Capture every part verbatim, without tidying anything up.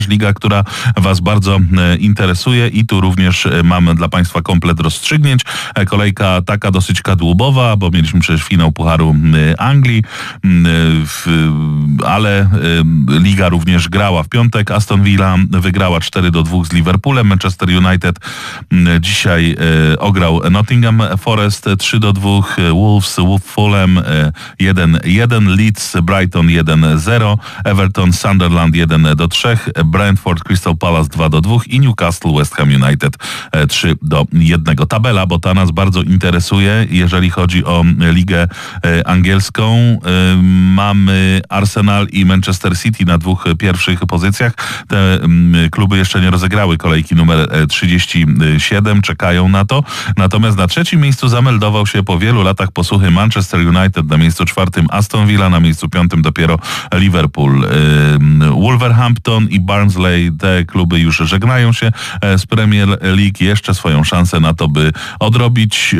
Liga, która Was bardzo e, interesuje i tu również e, mamy dla Państwa komplet rozstrzygnięć. E, kolejka taka dosyć kadłubowa, bo mieliśmy przecież finał Pucharu e, Anglii, e, w, ale e, Liga również grała w piątek. Aston Villa wygrała cztery do dwóch z Liverpoolem. Manchester United e, dzisiaj e, ograł Nottingham Forest trzy do dwóch. Wolves, Fulham e, jeden jeden. Leeds, Brighton jeden zero. Everton, Sunderland jeden do trzech. Brentford, Crystal Palace dwa do dwóch i Newcastle, West Ham United trzy do jednego. Tabela, bo ta nas bardzo interesuje, jeżeli chodzi o ligę angielską. Mamy Arsenal i Manchester City na dwóch pierwszych pozycjach. Te kluby jeszcze nie rozegrały kolejki numer trzydzieści siedem, czekają na to. Natomiast na trzecim miejscu zameldował się po wielu latach posłuchy Manchester United, na miejscu czwartym Aston Villa, na miejscu piątym dopiero Liverpool. Wolverhampton i Barnsley, te kluby już żegnają się z Premier League. Jeszcze swoją szansę na to, by odrobić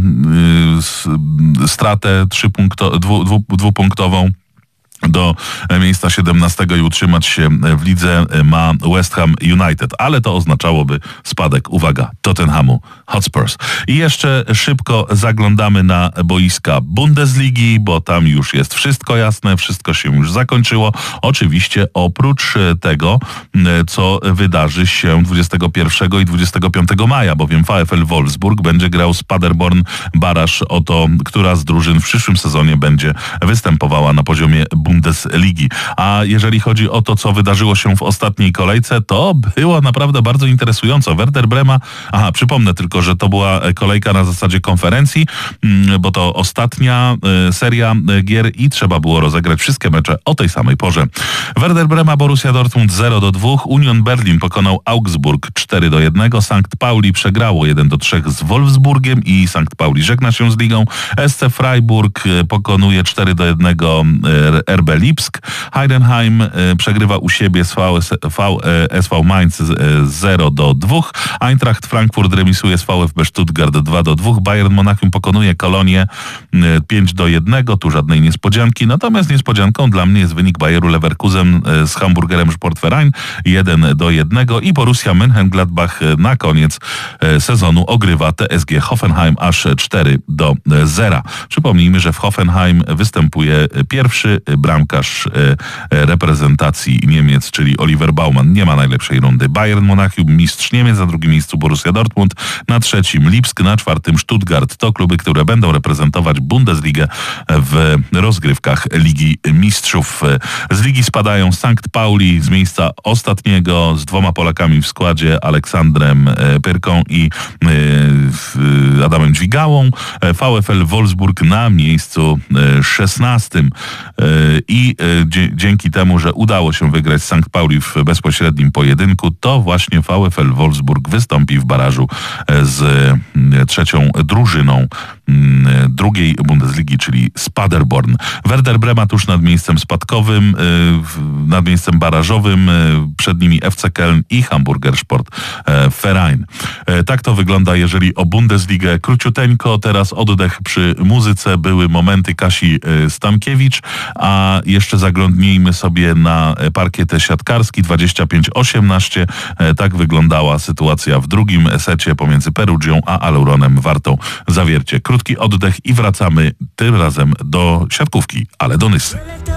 stratę trzypunkto, dwu, dwu, dwupunktową do miejsca siedemnastego i utrzymać się w lidze, ma West Ham United, ale to oznaczałoby spadek, uwaga, Tottenhamu Hotspurs. I jeszcze szybko zaglądamy na boiska Bundesligi, bo tam już jest wszystko jasne, wszystko się już zakończyło. Oczywiście oprócz tego, co wydarzy się dwudziestego pierwszego i dwudziestego piątego maja, bowiem VfL Wolfsburg będzie grał z Paderborn, baraż o to, która z drużyn w przyszłym sezonie będzie występowała na poziomie Bundesligi. A jeżeli chodzi o to, co wydarzyło się w ostatniej kolejce, to było naprawdę bardzo interesująco. Werder Brema, aha, przypomnę tylko, że to była kolejka na zasadzie konferencji, bo to ostatnia seria gier i trzeba było rozegrać wszystkie mecze o tej samej porze. Werder Brema, Borussia Dortmund zero do dwóch, Union Berlin pokonał Augsburg cztery do jednego, Sankt Pauli przegrało jeden do trzech z Wolfsburgiem i Sankt Pauli żegna się z ligą. S C Freiburg pokonuje cztery do jednego R B Lipsk. Heidenheim przegrywa u siebie z S V Mainz zero do dwóch. Eintracht Frankfurt remisuje z VfB Stuttgart dwa do dwóch. Bayern Monachium pokonuje Kolonię pięć do jednego. Tu żadnej niespodzianki. Natomiast niespodzianką dla mnie jest wynik Bayeru Leverkusen z Hamburgerem Sportverein jeden do jednego i Borussia Mönchengladbach na koniec sezonu ogrywa T S G Hoffenheim aż cztery do zera. Przypomnijmy, że w Hoffenheim występuje pierwszy bramkarz reprezentacji Niemiec, czyli Oliver Baumann. Nie ma najlepszej rundy. Bayern Monachium, mistrz Niemiec, na drugim miejscu Borussia Dortmund, na trzecim Lipsk, na czwartym Stuttgart. To kluby, które będą reprezentować Bundesligę w rozgrywkach Ligi Mistrzów. Z ligi spadają Sankt Pauli z miejsca ostatniego z dwoma Polakami w składzie, Aleksandrem Pyrką i Adamem Dźwigałą. VfL Wolfsburg na miejscu szesnastym. I dzięki temu, że udało się wygrać z Sankt Pauli w bezpośrednim pojedynku, to właśnie VfL Wolfsburg wystąpi w barażu z trzecią drużyną drugiej Bundesligi, czyli z Paderborn. Werder Brema tuż nad miejscem spadkowym, nad miejscem barażowym, przed nimi F C Köln i Hamburger Sportverein. Tak to wygląda, jeżeli o Bundesligę. Króciuteńko, teraz oddech przy muzyce. Były momenty Kasi Stankiewicz, a jeszcze zaglądnijmy sobie na parkiet siatkarski dwadzieścia pięć osiemnaście. Tak wyglądała sytuacja w drugim secie pomiędzy Perugią a Aluronem Wartą Zawiercie. Krótki oddech i wracamy tym razem do siatkówki, ale do Nysy.